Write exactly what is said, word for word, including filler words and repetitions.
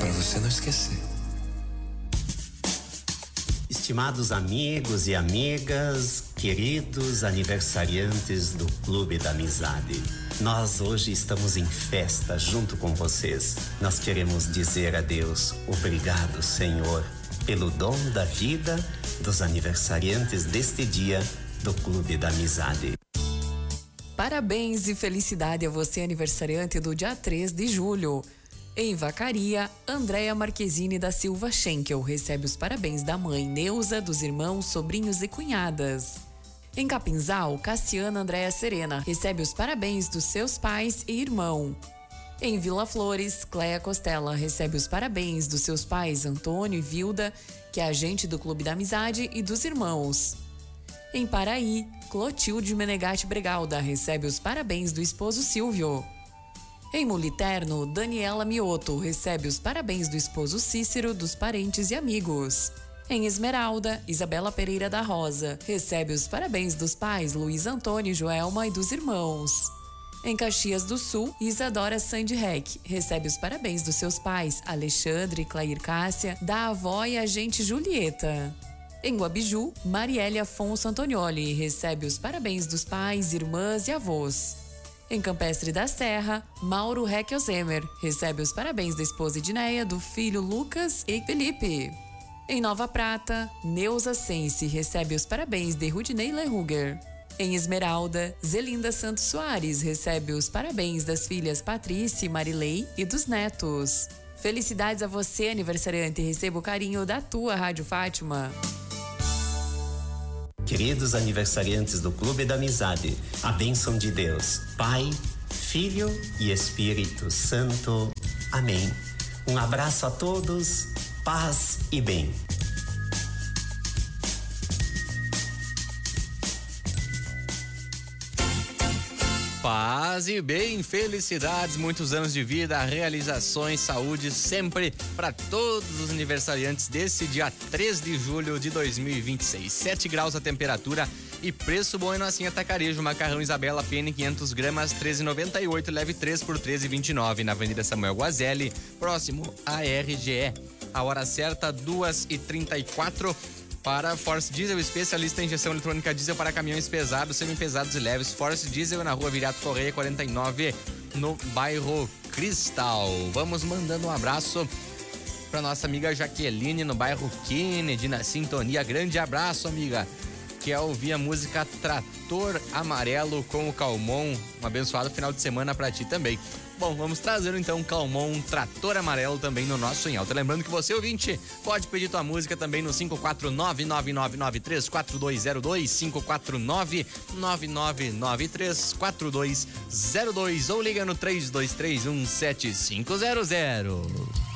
para você não esquecer. Estimados amigos e amigas, queridos aniversariantes do Clube da Amizade, nós hoje estamos em festa junto com vocês. Nós queremos dizer a Deus, obrigado, Senhor, pelo dom da vida dos aniversariantes deste dia do Clube da Amizade. Parabéns e felicidade a você, aniversariante do dia três de julho. Em Vacaria, Andréia Marquezine da Silva Schenkel recebe os parabéns da mãe Neuza, dos irmãos, sobrinhos e cunhadas. Em Capinzal, Cassiana Andréia Serena recebe os parabéns dos seus pais e irmão. Em Vila Flores, Cléia Costela recebe os parabéns dos seus pais Antônio e Vilda, que é agente do Clube da Amizade, e dos irmãos. Em Paraí, Clotilde Menegatti Bregalda recebe os parabéns do esposo Silvio. Em Muliterno, Daniela Mioto recebe os parabéns do esposo Cícero, dos parentes e amigos. Em Esmeralda, Isabela Pereira da Rosa recebe os parabéns dos pais Luiz Antônio e Joelma e dos irmãos. Em Caxias do Sul, Isadora Sandreck recebe os parabéns dos seus pais Alexandre e Clair Cássia, da avó e agente Julieta. Em Guabiju, Marielle Afonso Antonioli recebe os parabéns dos pais, irmãs e avós. Em Campestre da Serra, Mauro Reckelzemer recebe os parabéns da esposa Edneia, do filho Lucas e Felipe. Em Nova Prata, Neuza Sense recebe os parabéns de Rudinei Lehuger. Em Esmeralda, Zelinda Santos Soares recebe os parabéns das filhas Patrícia e Marilei e dos netos. Felicidades a você, aniversariante, e receba o carinho da tua Rádio Fátima. Queridos aniversariantes do Clube da Amizade, a bênção de Deus, Pai, Filho e Espírito Santo. Amém. Um abraço a todos, paz e bem. Paz e bem, felicidades, muitos anos de vida, realizações, saúde sempre para todos os aniversariantes desse dia três de julho de dois mil e vinte e seis. sete graus a temperatura e preço bom em Nocinha Atacarejo. Macarrão Isabela P N quinhentas gramas, treze e noventa e oito, leve três por treze e vinte e nove, na Avenida Samuel Guazelli, próximo à R G E. A hora certa, duas e trinta e quatro. Para Force Diesel, especialista em injeção eletrônica diesel para caminhões pesados, semi-pesados e leves. Force Diesel na rua Viriato Correia quarenta e nove, no bairro Cristal. Vamos mandando um abraço para nossa amiga Jaqueline, no bairro Kennedy, na sintonia. Grande abraço, amiga. Quer ouvir a música Trator Amarelo com o Calmon? Um abençoado final de semana para ti também. Bom, vamos trazer então Calmon, um Trator Amarelo também no nosso Em Alta. Lembrando que você, ouvinte, pode pedir tua música também no cinco quatro nove, nove nove nove três, quatro dois zero dois, cinco quatro nove, nove nove nove três, quatro dois zero dois ou liga no três dois três um sete cinco zero zero.